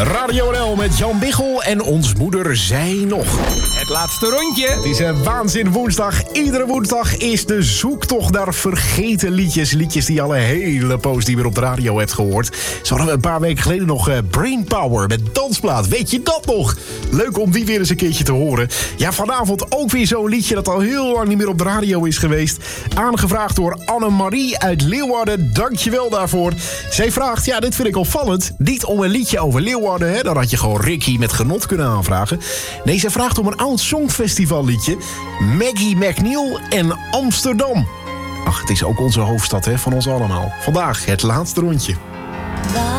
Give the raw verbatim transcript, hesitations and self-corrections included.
Radio N L met Jan Biggel en ons moeder zei nog. Het laatste rondje. Het is een waanzin woensdag. Iedere woensdag is de zoektocht naar vergeten liedjes. Liedjes die je al een hele poos die weer op de radio hebt gehoord. Zo hadden we een paar weken geleden nog uh, Brainpower met Dansplaat. Weet je dat nog? Leuk om die weer eens een keertje te horen. Ja, vanavond ook weer zo'n liedje dat al heel lang niet meer op de radio is geweest. Aangevraagd door Annemarie uit Leeuwarden. Dankjewel daarvoor. Zij vraagt, ja, dit vind ik opvallend. Niet om een liedje over Leeuwarden, hè. Dan had je gewoon Ricky met genot kunnen aanvragen. Nee, zij vraagt om een oud songfestivalliedje. Maggie McNeil en Amsterdam. Ach, het is ook onze hoofdstad, hè, van ons allemaal. Vandaag het laatste rondje.